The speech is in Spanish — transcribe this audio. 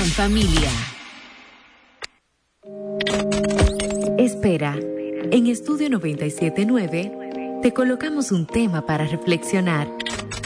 familia. Espera, en Estudio 97.9 te colocamos un tema para reflexionar.